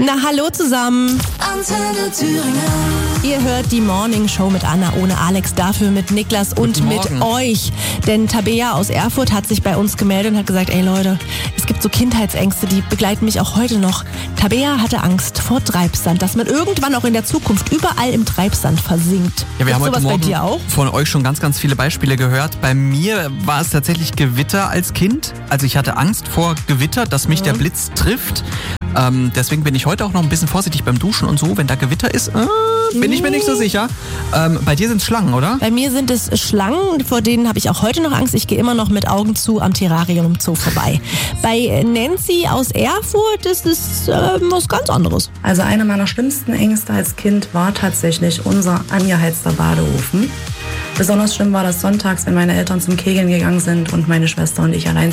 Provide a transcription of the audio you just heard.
Na, hallo zusammen. Antenne Thüringen. Ihr hört die Morning Show mit Anna ohne Alex, dafür mit Niklas und mit euch. Denn Tabea aus Erfurt hat sich bei uns gemeldet und hat gesagt, ey Leute, es gibt so Kindheitsängste, die begleiten mich auch heute noch. Tabea hatte Angst vor Treibsand, dass man irgendwann auch in der Zukunft überall im Treibsand versinkt. Ja, wir haben heute Morgen bei dir auch? von euch schon ganz, ganz viele Beispiele gehört. Bei mir war es tatsächlich Gewitter als Kind. Also ich hatte Angst vor Gewitter, dass mich der Blitz trifft. Deswegen bin ich heute auch noch ein bisschen vorsichtig beim Duschen und so. Wenn da Gewitter ist, bin ich mir nicht so sicher. Bei dir sind es Schlangen, oder? Bei mir sind es Schlangen, vor denen habe ich auch heute noch Angst. Ich gehe immer noch mit Augen zu am Terrarium im Zoo vorbei. Bei Nancy aus Erfurt ist es was ganz anderes. Also eine meiner schlimmsten Ängste als Kind war tatsächlich unser angeheizter Badeofen. Besonders schlimm war das sonntags, wenn meine Eltern zum Kegeln gegangen sind und meine Schwester und ich allein